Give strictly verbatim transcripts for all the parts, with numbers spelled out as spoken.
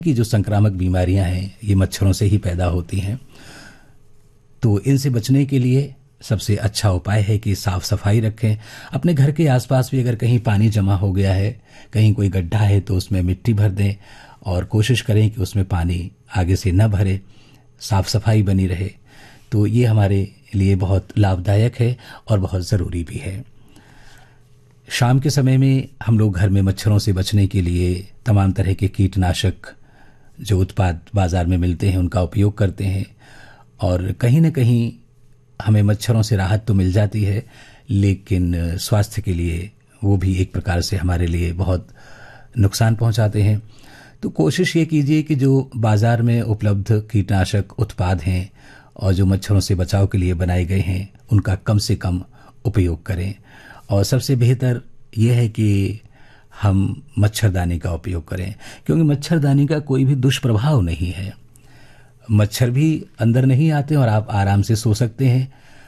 कि जो संक्रामक बीमारियां हैं ये मच्छरों से ही पैदा होती हैं। तो इनसे बचने के लिए सबसे अच्छा उपाय है कि साफ सफाई रखें। अपने घर के आसपास भी अगर कहीं पानी जमा हो गया है, कहीं कोई गड्ढा है, तो उसमें मिट्टी भर दें और कोशिश करें कि उसमें पानी आगे से न भरे, साफ सफाई बनी रहे। तो ये हमारे लिए बहुत लाभदायक है और बहुत ज़रूरी भी है। शाम के समय में हम लोग घर में मच्छरों से बचने के लिए तमाम तरह के कीटनाशक जो उत्पाद बाज़ार में मिलते हैं उनका उपयोग करते हैं, और कहीं न कहीं हमें मच्छरों से राहत तो मिल जाती है, लेकिन स्वास्थ्य के लिए वो भी एक प्रकार से हमारे लिए बहुत नुकसान पहुंचाते हैं। तो कोशिश ये कीजिए कि जो बाज़ार में उपलब्ध कीटनाशक उत्पाद हैं और जो मच्छरों से बचाव के लिए बनाए गए हैं उनका कम से कम उपयोग करें। और सबसे बेहतर यह है कि हम मच्छरदानी का उपयोग करें, क्योंकि मच्छरदानी का कोई भी दुष्प्रभाव नहीं है। मच्छर भी अंदर नहीं आते और आप आराम से सो सकते हैं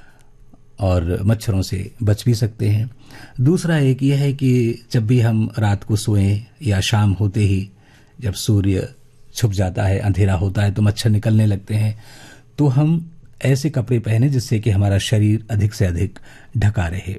और मच्छरों से बच भी सकते हैं। दूसरा एक यह है कि जब भी हम रात को सोएं या शाम होते ही जब सूर्य छुप जाता है, अंधेरा होता है, तो मच्छर निकलने लगते हैं, तो हम ऐसे कपड़े पहने जिससे कि हमारा शरीर अधिक से अधिक ढका रहे।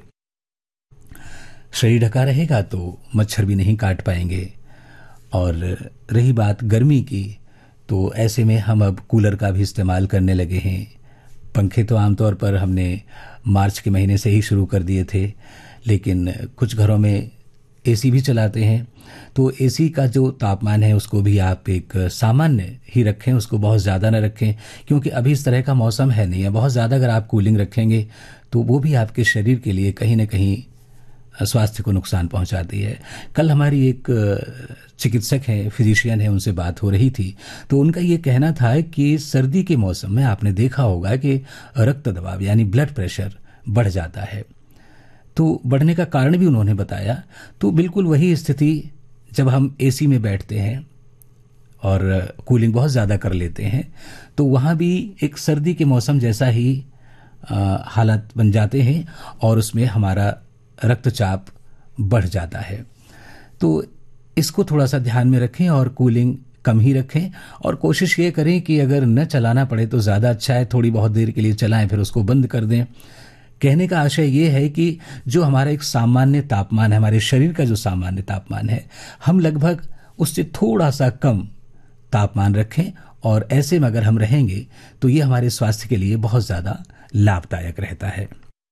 शरीर ढका रहेगा तो मच्छर भी नहीं काट पाएंगे। और रही बात गर्मी की, तो ऐसे में हम अब कूलर का भी इस्तेमाल करने लगे हैं। पंखे तो आमतौर पर हमने मार्च के महीने से ही शुरू कर दिए थे, लेकिन कुछ घरों में एसी भी चलाते हैं। तो एसी का जो तापमान है उसको भी आप एक सामान्य ही रखें, उसको बहुत ज़्यादा न रखें, क्योंकि अभी इस तरह का मौसम है नहीं है। बहुत ज़्यादा अगर आप कूलिंग रखेंगे तो वो भी आपके शरीर के लिए कहीं ना कहीं स्वास्थ्य को नुकसान पहुंचाती है। कल हमारी एक चिकित्सक हैं, फिजिशियन है, उनसे बात हो रही थी, तो उनका ये कहना था कि सर्दी के मौसम में आपने देखा होगा कि रक्त दबाव यानी ब्लड प्रेशर बढ़ जाता है। तो बढ़ने का कारण भी उन्होंने बताया। तो बिल्कुल वही स्थिति जब हम एसी में बैठते हैं और कूलिंग बहुत ज़्यादा कर लेते हैं, तो वहाँ भी एक सर्दी के मौसम जैसा ही आ, हालात बन जाते हैं और उसमें हमारा रक्तचाप बढ़ जाता है। तो इसको थोड़ा सा ध्यान में रखें और कूलिंग कम ही रखें, और कोशिश ये करें कि अगर न चलाना पड़े तो ज़्यादा अच्छा है, थोड़ी बहुत देर के लिए चलाएं फिर उसको बंद कर दें। कहने का आशय ये है कि जो हमारा एक सामान्य तापमान है, हमारे शरीर का जो सामान्य तापमान है, हम लगभग उससे थोड़ा सा कम तापमान रखें, और ऐसे में अगर हम रहेंगे तो ये हमारे स्वास्थ्य के लिए बहुत ज़्यादा लाभदायक रहता है।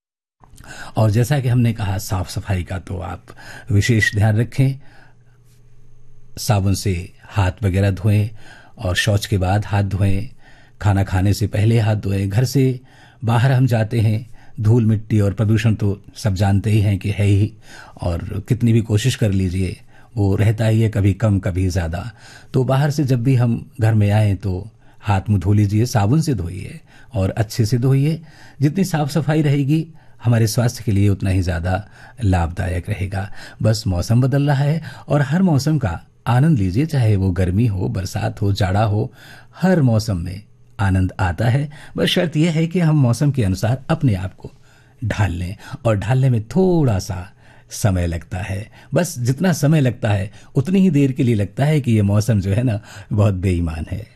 और जैसा कि हमने कहा साफ सफाई का, तो आप विशेष ध्यान रखें। साबुन से हाथ वगैरह धोएं और शौच के बाद हाथ धोएं, खाना खाने से पहले हाथ धोएं। घर से बाहर हम जाते हैं, धूल मिट्टी और प्रदूषण तो सब जानते ही हैं कि है ही, और कितनी भी कोशिश कर लीजिए वो रहता ही है, कभी कम कभी ज़्यादा। तो बाहर से जब भी हम घर में आएँ तो हाथ मुँह धो लीजिए, साबुन से धोइए और अच्छे से धोइए। जितनी साफ सफाई रहेगी हमारे स्वास्थ्य के लिए उतना ही ज़्यादा लाभदायक रहेगा। बस मौसम बदल रहा है और हर मौसम का आनंद लीजिए, चाहे वो गर्मी हो, बरसात हो, जाड़ा हो, हर मौसम में आनंद आता है। बस शर्त यह है कि हम मौसम के अनुसार अपने आप को ढाल लें, और ढालने में थोड़ा सा समय लगता है। बस जितना समय लगता है उतनी ही देर के लिए लगता है कि ये मौसम जो है ना बहुत बेईमान है।